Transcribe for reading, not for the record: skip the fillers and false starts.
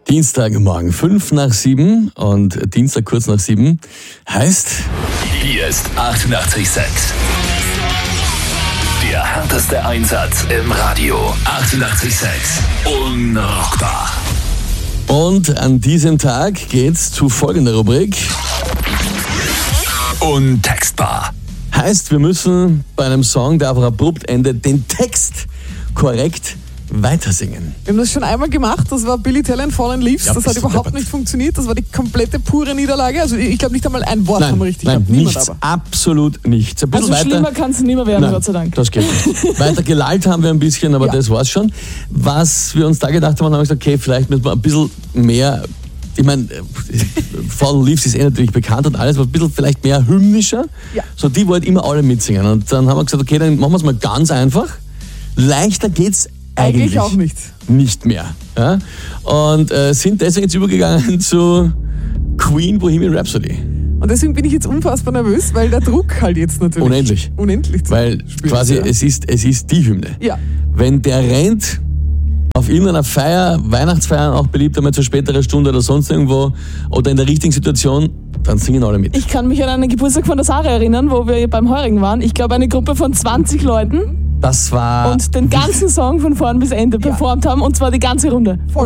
Dienstagmorgen 6:05 und Dienstag kurz nach 7 heißt... Hier ist 88,6. Der härteste Einsatz im Radio. 88,6. Unrockbar. Und an diesem Tag geht's zu folgender Rubrik. Untextbar. Heißt, wir müssen bei einem Song, der einfach abrupt endet, den Text korrekt weitersingen. Wir haben das schon einmal gemacht, das war Billy Talent Fallen Leaves, Ja, das hat bist du überhaupt deppert. nicht funktioniert, das war die komplette pure Niederlage, also ich glaube nicht einmal ein Wort haben wir richtig gehabt. Niemand nichts, aber. absolut nichts. Ein bisschen Also schlimmer kann es nicht mehr werden, Nein, Gott sei Dank. das geht nicht. Weiter gelallt haben wir ein bisschen, aber Ja. das war's schon. Was wir uns da gedacht haben wir gesagt, okay, vielleicht müssen wir ein bisschen mehr, ich meine, Fallen Leaves ist natürlich bekannt und alles, aber ein bisschen vielleicht mehr hymnischer. Ja. So, die wollten immer alle mitsingen. Und dann haben wir gesagt, okay, dann machen wir es mal ganz einfach. Leichter geht's eigentlich auch nicht. nicht mehr. Ja? Und sind deswegen jetzt übergegangen zu Queen Bohemian Rhapsody. Und deswegen bin ich jetzt unfassbar nervös, weil der Druck halt jetzt natürlich unendlich zu Weil spüren quasi ist, es ist die Hymne. ja. Wenn der rennt auf irgendeiner Feier, Weihnachtsfeiern auch beliebt, einmal zu späterer Stunde oder sonst irgendwo oder in der richtigen Situation, dann singen alle mit. Ich kann mich an einen Geburtstag von der Sarah erinnern, wo wir beim Heurigen waren. Ich glaube, eine Gruppe von 20 Leuten Das war... und den ganzen Song von vorn bis Ende performt haben, und zwar die ganze Runde.